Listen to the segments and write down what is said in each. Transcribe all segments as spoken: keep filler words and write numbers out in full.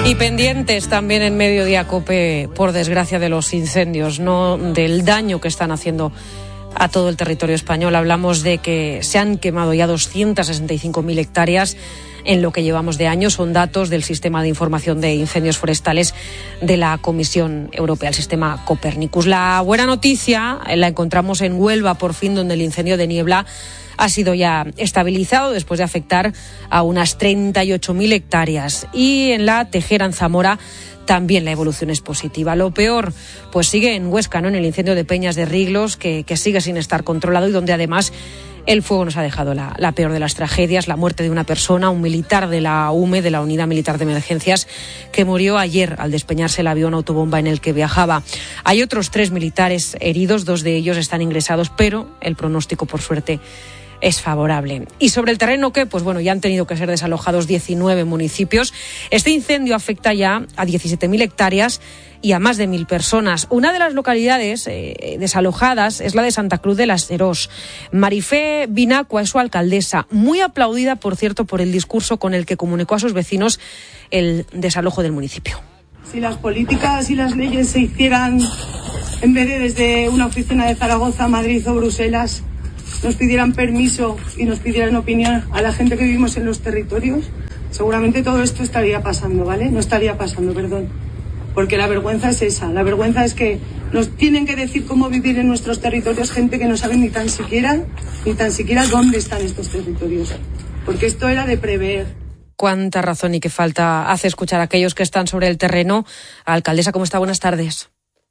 Y pendientes también en Mediodía COPE, por desgracia, de los incendios, no del daño que están haciendo a todo el territorio español. Hablamos de que se han quemado ya doscientas sesenta y cinco mil hectáreas en lo que llevamos de año. Son datos del Sistema de Información de Incendios Forestales de la Comisión Europea, el sistema Copernicus. La buena noticia la encontramos en Huelva, por fin, donde el incendio de niebla ha sido ya estabilizado después de afectar a unas treinta y ocho mil hectáreas. Y en la Tejera, en Zamora, también la evolución es positiva. Lo peor, pues sigue en Huesca, ¿no? En el incendio de Peñas de Riglos, que, que sigue sin estar controlado y donde además el fuego nos ha dejado la, la peor de las tragedias, la muerte de una persona, un militar de la U M E, de la Unidad Militar de Emergencias, que murió ayer al despeñarse el avión autobomba en el que viajaba. Hay otros tres militares heridos, dos de ellos están ingresados, pero el pronóstico, por suerte, es favorable. ¿Y sobre el terreno qué? Pues bueno, ya han tenido que ser desalojados diecinueve municipios. Este incendio afecta ya a diecisiete mil hectáreas y a más de mil personas. Una de las localidades eh, desalojadas es la de Santa Cruz de las Serós. Marifé Binacua es su alcaldesa, muy aplaudida, por cierto, por el discurso con el que comunicó a sus vecinos el desalojo del municipio. Si las políticas y las leyes se hicieran en vez de desde una oficina de Zaragoza, Madrid o Bruselas, nos pidieran permiso y nos pidieran opinión a la gente que vivimos en los territorios, seguramente todo esto estaría pasando, ¿vale? No estaría pasando, perdón. Porque la vergüenza es esa, la vergüenza es que nos tienen que decir cómo vivir en nuestros territorios gente que no sabe ni tan siquiera, ni tan siquiera dónde están estos territorios. Porque esto era de prever. Cuánta razón y qué falta hace escuchar a aquellos que están sobre el terreno. Alcaldesa, ¿cómo está? Buenas tardes.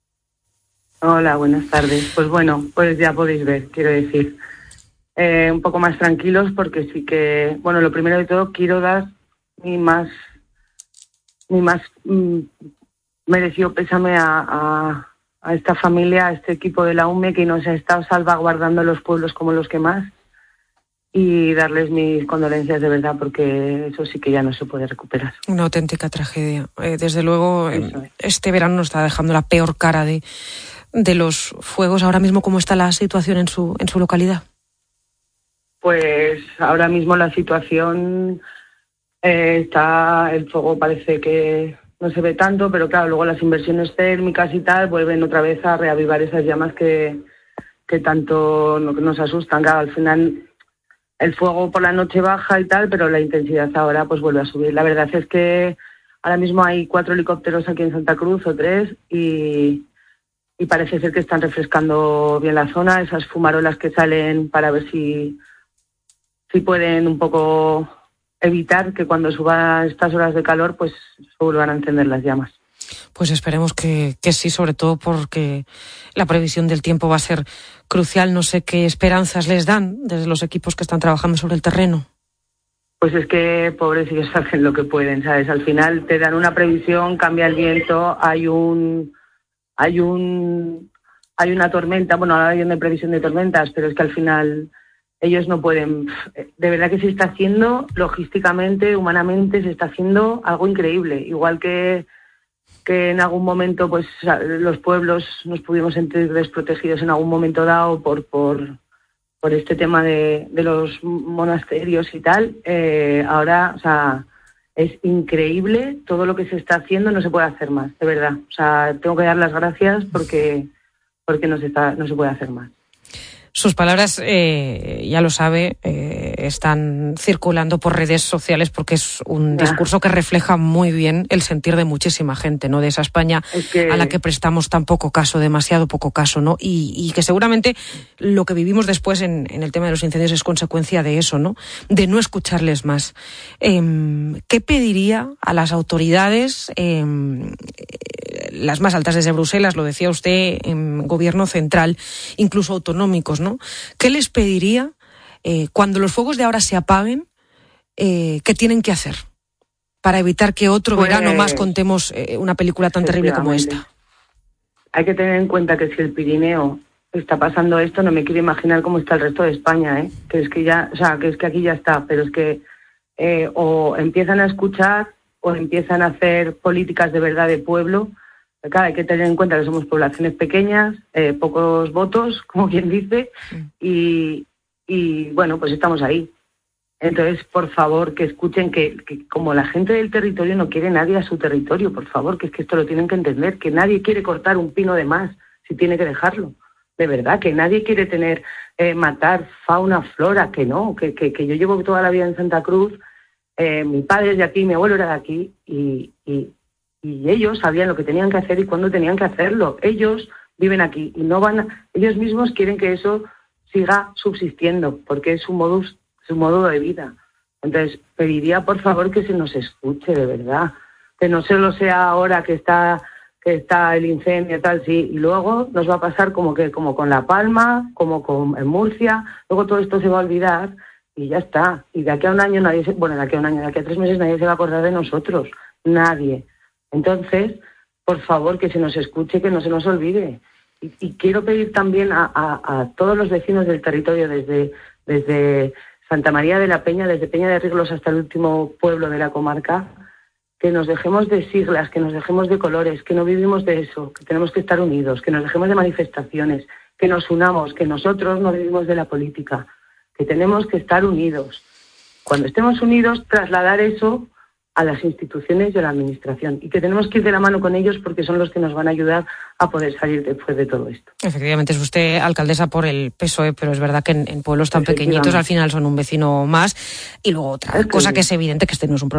Hola, buenas tardes. Pues bueno, pues ya podéis ver, quiero decir. Eh, un poco más tranquilos porque sí que, bueno, lo primero de todo quiero dar mi más mi más mm, merecido pésame a, a, a esta familia, a este equipo de la U M E que nos ha estado salvaguardando los pueblos como los que más, y darles mis condolencias de verdad porque eso sí que ya no se puede recuperar. Una auténtica tragedia. Eh, desde luego, eh, este verano nos está dejando la peor cara de, de los fuegos. Ahora mismo, ¿cómo está la situación en su en su localidad? Pues ahora mismo la situación eh, está, el fuego parece que no se ve tanto, pero claro, luego las inversiones térmicas y tal vuelven otra vez a reavivar esas llamas que, que tanto nos asustan. Claro, al final el fuego por la noche baja y tal, pero la intensidad ahora pues vuelve a subir. La verdad es que ahora mismo hay cuatro helicópteros aquí en Santa Cruz o tres y, y parece ser que están refrescando bien la zona, esas fumarolas que salen para ver si si pueden un poco evitar que cuando suba estas horas de calor pues se vuelvan a encender las llamas. Pues esperemos que, que sí, sobre todo porque la previsión del tiempo va a ser crucial. No sé qué esperanzas les dan desde los equipos que están trabajando sobre el terreno. Pues es que pobrecillos hacen lo que pueden, ¿sabes? Al final te dan una previsión, cambia el viento, hay un hay un hay una tormenta, bueno, ahora hay una previsión de tormentas, pero es que al final ellos no pueden. De verdad que se está haciendo logísticamente, humanamente, se está haciendo algo increíble. Igual que, que en algún momento pues los pueblos nos pudimos sentir desprotegidos en algún momento dado por por, por este tema de, de los monasterios y tal. Eh, ahora, o sea, es increíble todo lo que se está haciendo, no se puede hacer más, de verdad. O sea, tengo que dar las gracias porque, porque no se está, no se puede hacer más. Sus palabras, eh, ya lo sabe, eh, están circulando por redes sociales porque es un discurso que refleja muy bien el sentir de muchísima gente, ¿no? De esa España es que... a la que prestamos tan poco caso, demasiado poco caso, ¿no? Y, y que seguramente lo que vivimos después en, en el tema de los incendios es consecuencia de eso, ¿no? De no escucharles más. Eh, ¿Qué pediría a las autoridades, eh, las más altas desde Bruselas, lo decía usted, en gobierno central, incluso autonómicos, ¿no? ¿Qué les pediría eh, cuando los fuegos de ahora se apaguen? Eh, ¿Qué tienen que hacer para evitar que otro pues, verano más contemos eh, una película tan terrible como esta? Hay que tener en cuenta que si el Pirineo está pasando esto, no me quiero imaginar cómo está el resto de España, ¿eh? Que es que ya, o sea, que es que aquí ya está, pero es que eh, o empiezan a escuchar o empiezan a hacer políticas de verdad de pueblo. Claro, hay que tener en cuenta que somos poblaciones pequeñas, eh, pocos votos, como quien dice, y, y bueno, pues estamos ahí. Entonces, por favor, que escuchen que, que como la gente del territorio no quiere nadie a su territorio, por favor, que es que esto lo tienen que entender, que nadie quiere cortar un pino de más si tiene que dejarlo. De verdad, que nadie quiere tener, eh, matar fauna, flora, que no, que, que, que yo llevo toda la vida en Santa Cruz, eh, mi padre es de aquí, mi abuelo era de aquí, y, y, y ellos sabían lo que tenían que hacer y cuándo tenían que hacerlo. Ellos viven aquí y no van, a, ellos mismos quieren que eso siga subsistiendo, porque es su modus, su modo de vida. Entonces, pediría por favor que se nos escuche, de verdad, que no solo sea ahora que está que está el incendio tal, sí, y luego nos va a pasar como que como con La Palma, como con en Murcia, luego todo esto se va a olvidar y ya está. Y de aquí a un año nadie se, bueno, de aquí a un año, de aquí a tres meses nadie se va a acordar de nosotros, nadie. Entonces, por favor, que se nos escuche, que no se nos olvide. Y, y quiero pedir también a, a, a todos los vecinos del territorio, desde, desde Santa María de la Peña, desde Peña de Riglos hasta el último pueblo de la comarca, que nos dejemos de siglas, que nos dejemos de colores, que no vivimos de eso, que tenemos que estar unidos, que nos dejemos de manifestaciones, que nos unamos, que nosotros no vivimos de la política, que tenemos que estar unidos. Cuando estemos unidos, trasladar eso a las instituciones y a la administración, y que tenemos que ir de la mano con ellos porque son los que nos van a ayudar a poder salir después de todo esto. Efectivamente, es usted alcaldesa por el P S O E, pero es verdad que en, en pueblos tan pequeñitos al final son un vecino más. Y luego otra cosa que es evidente, que este no es un